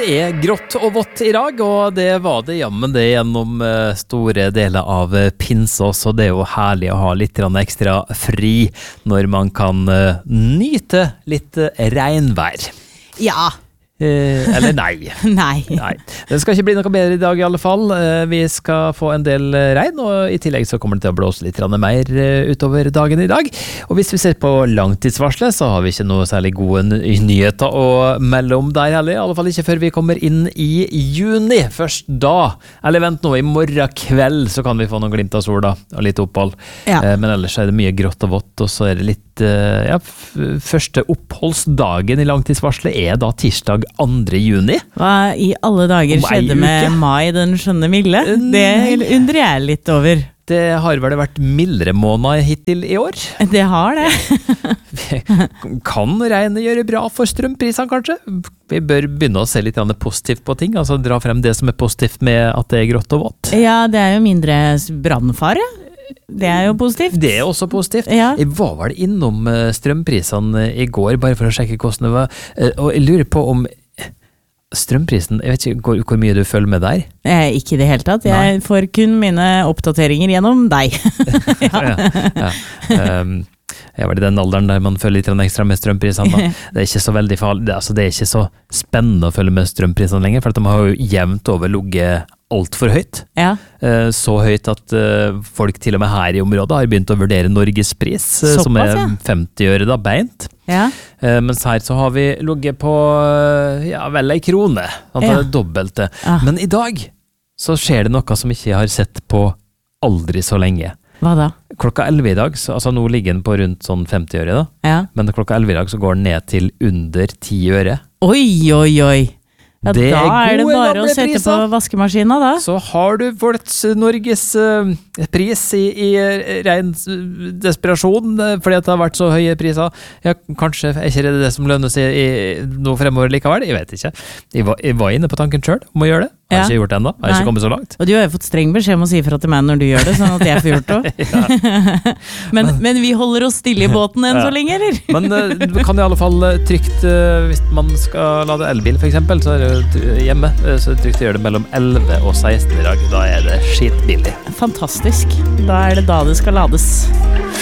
Det grått og vått I dag, og det var det jammen det gjennom store deler av pinsa, så det jo herlig å ha litt ekstra fri når man kan nyte litt regnvær. Ja. Eller nei. Nei. Det skal ikke bli noe bedre I dag I alle fall. Vi skal få en del regn, og I tillegg så kommer det til å blåse litt mer utover dagen I dag. Og hvis vi ser på langtidsvarslet, så har vi ikke noe særlig gode nyheter å melde om der heller. I alle fall ikke før vi kommer inn I juni. Først da, eller vent nå, I morgen kveld så kan vi få noen glimt av sol da, og litt opphold. Ja. Men ellers det mye grått og vått, og så det litt første oppholdsdagen I langtidsvarslet da tirsdag 2. juni. Hva I alle dager skjedde med mai den skjønne milde? Det undrer jeg litt over. Det har vel vært mildere måneder hittil I år. Det har det. Kan regnet gjøre bra for strømprisene kanskje? Vi bør begynne å se litt positivt på ting, altså dra frem det som positivt med at det grått og vått. Ja, det jo mindre brannfare. Det jo positivt. Det også positivt. Ja. Jeg var vel innom strømprisene I går, bare for å sjekke hvordan det var. Og jeg lurer på om strømprisen, jeg vet ikke hvor mye du følger med der? Ikke I det hele tatt. Jeg får kun mine oppdateringer gjennom deg. Ja. Jeg var I den alderen der man følger litt ekstra med strømprisene. Det ikke så veldig farlig, det ikke så spennende å følge med strømprisene lenger, for at de har jo jevnt over ligget alt for høyt. Ja. Så høyt at folk til og med her I området har begynt å vurdere Norgespris, som 50 øre da, beint. Ja. Mens her så har vi ligget på vel 1 krone, det dobbelte. Men I dag så skjer det noe som ikke jeg har sett på aldri så lenge. Hva da? Klokka 11 I dag, altså nå ligger den på rundt sånn 50 øre da, men klokka 11 I dag så går den ned til under 10 øre. Oi. Ja, det da det gode bare å sette priser. På vaskemaskina da. Så har du folks Norges pris I ren desperasjon, fordi at det har vært så høye priser. Ja, kanskje ikke det som lønner seg I noe fremover likevel, jeg vet ikke. Jeg var inne på tanken selv om å gjøre det. Jeg har ikke gjort det enda, jeg har ikke kommet så langt. Og du har jo fått streng beskjed om å si fra til meg når du gjør det, sånn at jeg får gjort det. men vi holder oss stille I båten enn så lenge, eller? Men du kan I alle fall trygt, hvis man skal lade elbil for eksempel, så det hjemme, så trygt å gjøre det mellom 11 og 16 I dag. Da det skitbillig. Fantastisk. Da det da det skal lades.